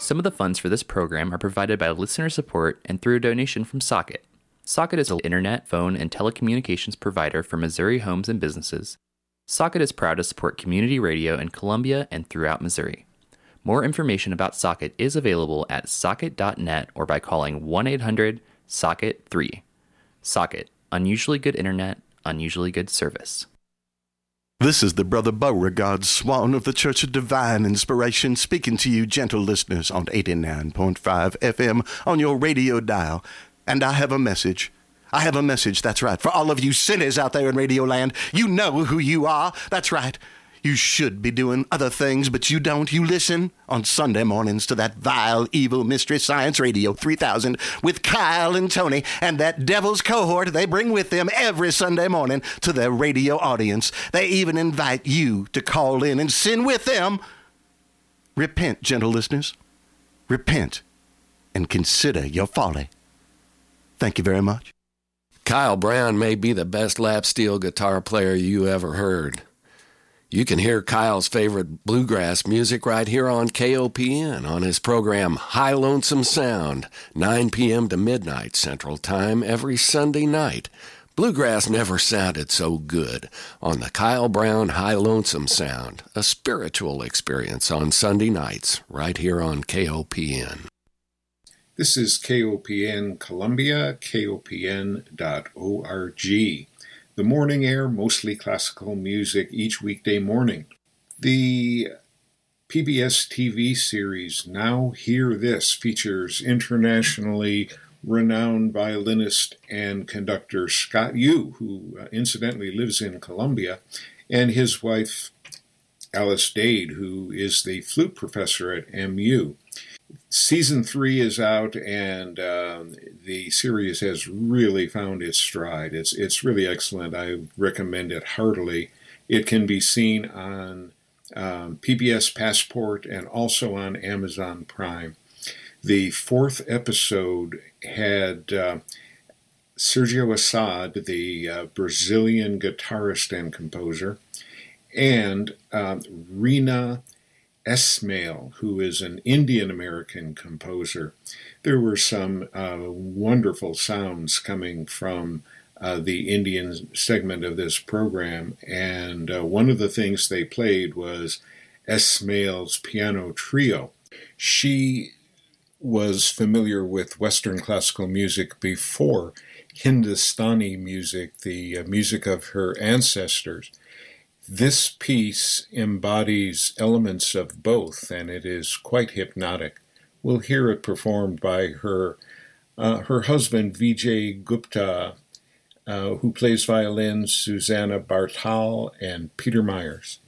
Some of the funds for this program are provided by listener support and through a donation from Socket. Socket is an internet, phone, and telecommunications provider for Missouri homes and businesses. Socket is proud to support community radio in Columbia and throughout Missouri. More information about Socket is available at socket.net or by calling 1-800-SOCKET-3. Socket, unusually good internet, unusually good service. This is the Brother Beauregard Swan of the Church of Divine Inspiration speaking to you, gentle listeners, on 89.5 FM on your radio dial. And I have a message. I have a message, that's right. For all of you sinners out there in Radio Land, you know who you are. That's right. You should be doing other things, but you don't. You listen on Sunday mornings to that vile, evil Mystery Science Radio 3000 with Kyle and Tony and that devil's cohort they bring with them every Sunday morning to their radio audience. They even invite you to call in and sin with them. Repent, gentle listeners. Repent and consider your folly. Thank you very much. Kyle Brown may be the best lap steel guitar player you ever heard. You can hear Kyle's favorite bluegrass music right here on KOPN on his program High Lonesome Sound, 9 p.m. to midnight Central Time every Sunday night. Bluegrass never sounded so good on the Kyle Brown High Lonesome Sound, a spiritual experience on Sunday nights right here on KOPN. This is KOPN Columbia, KOPN.org. The morning air, mostly classical music each weekday morning. The PBS TV series Now Hear This features internationally renowned violinist and conductor Scott Yu, who incidentally lives in Columbia, and his wife Alice Dade, who is the flute professor at MU. Season 3 is out, and the series has really found its stride. It's really excellent. I recommend it heartily. It can be seen on PBS Passport and also on Amazon Prime. The 4th episode had Sergio Assad, the Brazilian guitarist and composer, and Rina Esmail, who is an Indian-American composer. There were some wonderful sounds coming from the Indian segment of this program, and one of the things they played was Esmail's piano trio. She was familiar with Western classical music before Hindustani music, the music of her ancestors. This piece embodies elements of both, and it is quite hypnotic. We'll hear it performed by her husband, Vijay Gupta, who plays violin, Susanna Bartal, and Peter Myers.